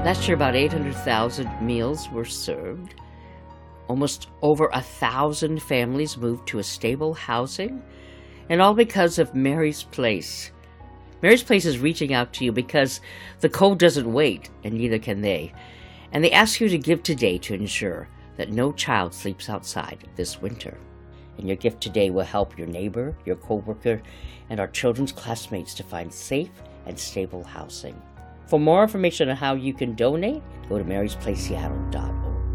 Last year, about 800,000 meals were served. Almost over 1,000 families moved to a stable housing, and all because of Mary's Place. Mary's Place is reaching out to you because the cold doesn't wait, and neither can they. And they ask you to give today to ensure that no child sleeps outside this winter. And your gift today will help your neighbor, your coworker, and our children's classmates to find safe and stable housing. For more information on how you can donate, go to marysplaceseattle.org.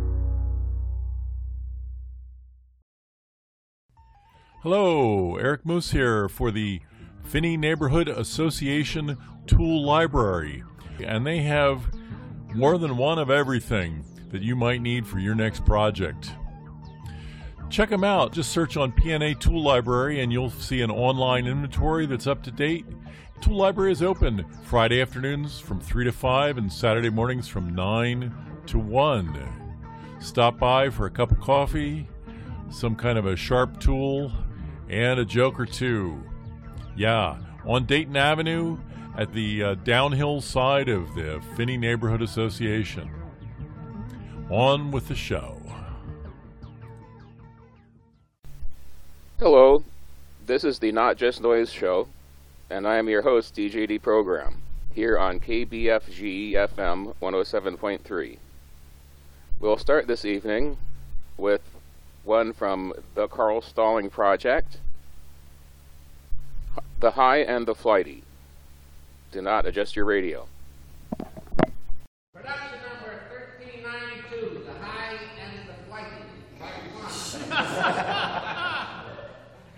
Hello, Eric Moose here for the Finney Neighborhood Association Tool Library. And they have more than one of everything that you might need for your next project. Check them out. Just search on PNA Tool Library and you'll see an online inventory that's up to date. Tool Library is open Friday afternoons from 3 to 5 and Saturday mornings from 9 to 1. Stop by for a cup of coffee, some kind of a sharp tool, and a joke or two. Yeah, on Dayton Avenue at the downhill side of the Finney Neighborhood Association. On with the show. Hello, this is the Not Just Noise Show, and I am your host, DJD Program, here on KBFG FM 107.3. We'll start this evening with one from the Carl Stalling Project, The High and the Flighty. Do not adjust your radio.